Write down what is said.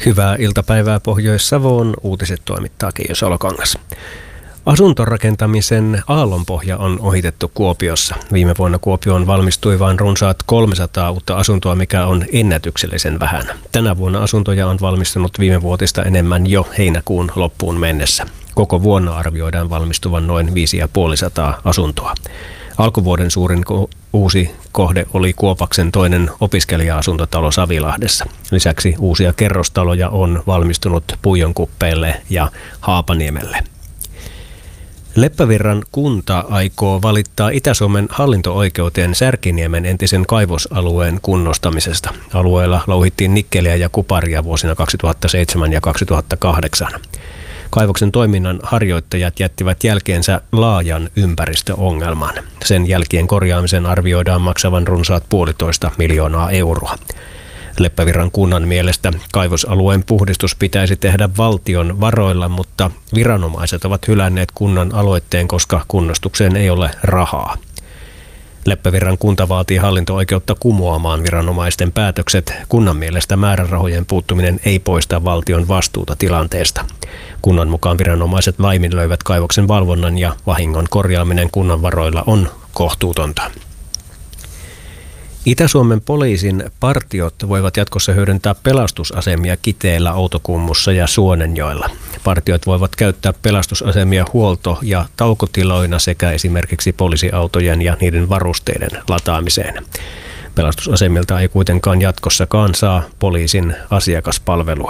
Hyvää iltapäivää Pohjois-Savoon. Uutiset toimittaa Keijo Salokangas. Asuntorakentamisen aallonpohja on ohitettu Kuopiossa. Viime vuonna Kuopioon valmistui vain runsaat 300 uutta asuntoa, mikä on ennätyksellisen vähän. Tänä vuonna asuntoja on valmistunut viime vuotista enemmän jo heinäkuun loppuun mennessä. Koko vuonna arvioidaan valmistuvan noin 550 asuntoa. Alkuvuoden suurin uusi kohde oli Kuopaksen toinen opiskelija-asuntotalo Savilahdessa. Lisäksi uusia kerrostaloja on valmistunut Puijonkuppeelle ja Haapaniemelle. Leppävirran kunta aikoo valittaa Itä-Suomen hallinto-oikeuteen Särkiniemen entisen kaivosalueen kunnostamisesta. Alueella louhittiin nikkeliä ja kuparia vuosina 2007 ja 2008. Kaivoksen toiminnan harjoittajat jättivät jälkeensä laajan ympäristöongelman. Sen jälkien korjaamisen arvioidaan maksavan runsaat 1,5 miljoonaa euroa. Leppävirran kunnan mielestä kaivosalueen puhdistus pitäisi tehdä valtion varoilla, mutta viranomaiset ovat hylänneet kunnan aloitteen, koska kunnostukseen ei ole rahaa. Leppävirran kunta vaatii hallinto-oikeutta kumoamaan viranomaisten päätökset. Kunnan mielestä määrärahojen puuttuminen ei poista valtion vastuuta tilanteesta. Kunnan mukaan viranomaiset laiminlöivät kaivoksen valvonnan ja vahingon korjaaminen kunnan varoilla on kohtuutonta. Itä-Suomen poliisin partiot voivat jatkossa hyödyntää pelastusasemia Kiteellä, Outokummussa ja Suonenjoella. Partiot voivat käyttää pelastusasemia huolto- ja taukotiloina sekä esimerkiksi poliisiautojen ja niiden varusteiden lataamiseen. Pelastusasemilta ei kuitenkaan jatkossakaan saa poliisin asiakaspalvelua.